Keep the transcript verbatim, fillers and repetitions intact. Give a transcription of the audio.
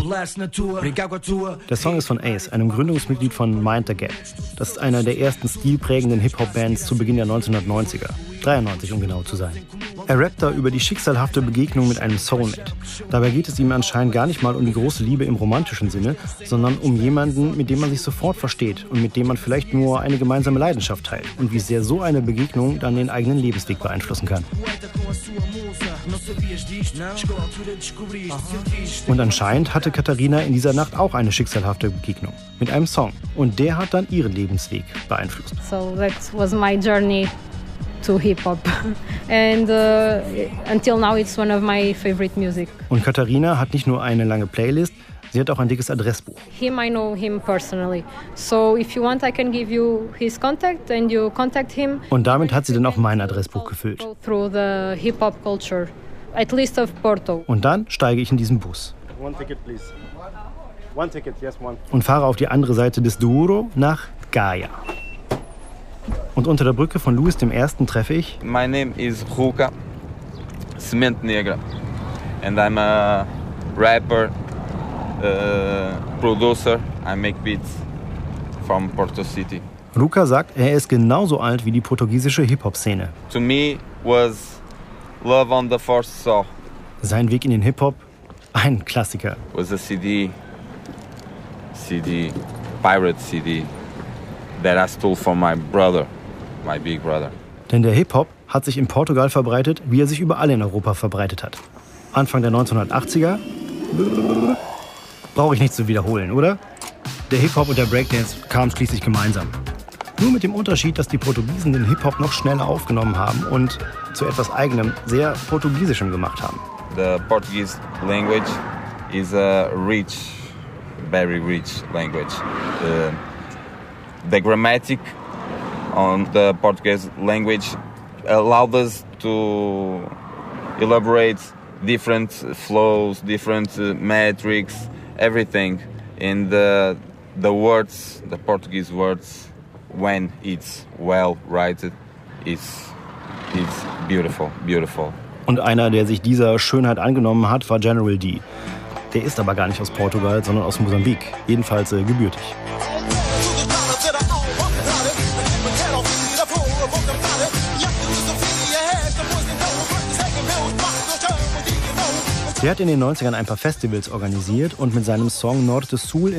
Der Song ist von Ace, einem Gründungsmitglied von Mind the Gap. Das ist einer der ersten stilprägenden Hip-Hop-Bands zu Beginn der neunzehnhundertneunziger. dreiundneunzig, um genau zu sein. Er rappt da über die schicksalhafte Begegnung mit einem Soulmate. Dabei geht es ihm anscheinend gar nicht mal um die große Liebe im romantischen Sinne, sondern um jemanden, mit dem man sich sofort versteht und mit dem man vielleicht nur eine gemeinsame Leidenschaft teilt und wie sehr so eine Begegnung dann den eigenen Lebensweg beeinflussen kann. Und anscheinend hatte Katharina in dieser Nacht auch eine schicksalhafte Begegnung mit einem Song. Und der hat dann ihren Lebensweg beeinflusst. So that was my journey to hip-hop. And uh, until now it's one of my favorite music. Und Katharina hat nicht nur eine lange Playlist, sie hat auch ein dickes Adressbuch. Him, I know him personally. So if you want, I can give you his contact and you contact him. Und damit hat sie dann auch mein Adressbuch gefüllt. Through the hip-hop culture, at least of Porto. Und dann steige ich in diesen Bus. One ticket, please. One ticket, yes, one. Und fahre auf die andere Seite des Douro nach Gaia. Und unter der Brücke von Luis dem Ersten treffe ich... My name is Ruka Semente Negra and I'm a rapper, uh, producer. I make beats from Porto City. Ruka sagt, er ist genauso alt wie die portugiesische Hip-Hop-Szene. To me was Love on the First Saw. Sein Weg in den Hip-Hop, ein Klassiker. Was a C D, C D, pirate C D that I stole from my brother, my big brother. Denn der Hip-Hop hat sich in Portugal verbreitet, wie er sich überall in Europa verbreitet hat. Anfang der neunzehnhundertachtziger, brauche ich nicht zu wiederholen, oder? Der Hip-Hop und der Breakdance kamen schließlich gemeinsam. Nur mit dem Unterschied, dass die Portugiesen den Hip-Hop noch schneller aufgenommen haben und zu etwas Eigenem, sehr Portugiesischem gemacht haben. The Portuguese language is a rich, very rich language. Uh, the grammatic on the Portuguese language allowed us to elaborate different flows, different uh, metrics, everything in the the words, the Portuguese words. When it's well written, it's it's beautiful, beautiful. Und einer, der sich dieser Schönheit angenommen hat, war General D. Der ist aber gar nicht aus Portugal, sondern aus Mosambik. Jedenfalls äh, gebürtig. Der hat in den neunzigern ein paar Festivals organisiert und mit seinem Song Norte Sul in